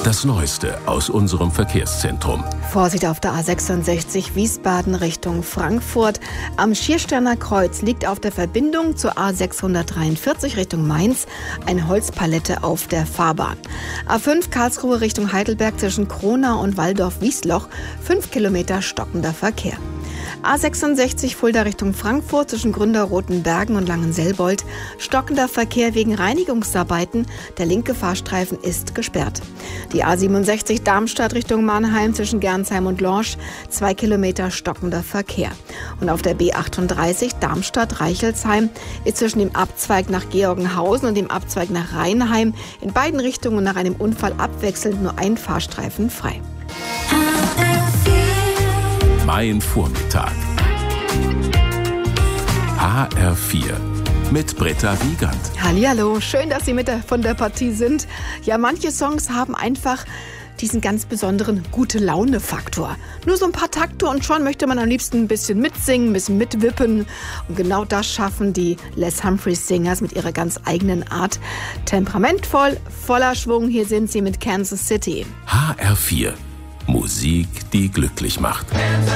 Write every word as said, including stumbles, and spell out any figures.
Das Neueste aus unserem Verkehrszentrum. Vorsicht auf der A sechsundsechzig Wiesbaden Richtung Frankfurt. Am Schiersterner Kreuz liegt auf der Verbindung zur A sechshundertdreiundvierzig Richtung Mainz eine Holzpalette auf der Fahrbahn. A fünf Karlsruhe Richtung Heidelberg zwischen Kronau und Walldorf-Wiesloch, fünf Kilometer stockender Verkehr. A sechsundsechzig Fulda Richtung Frankfurt zwischen Gründerrotenbergen und Langenselbold. Stockender Verkehr wegen Reinigungsarbeiten. Der linke Fahrstreifen ist gesperrt. Die A siebenundsechzig Darmstadt Richtung Mannheim zwischen Gernsheim und Lorsch. Zwei Kilometer stockender Verkehr. Und auf der B achtunddreißig Darmstadt-Reichelsheim ist zwischen dem Abzweig nach Georgenhausen und dem Abzweig nach Rheinheim in beiden Richtungen nach einem Unfall abwechselnd nur ein Fahrstreifen frei. Mein Vormittag. H R vier mit Britta Wiegand. Hallihallo, schön, dass Sie mit der, von der Partie sind. Ja, manche Songs haben einfach diesen ganz besonderen Gute-Laune-Faktor. Nur so ein paar Takte und schon möchte man am liebsten ein bisschen mitsingen, ein bisschen mitwippen. Und genau das schaffen die Les Humphreys Singers mit ihrer ganz eigenen Art. Temperamentvoll, voller Schwung. Hier sind sie mit Kansas City. H R vier. Musik, die glücklich macht.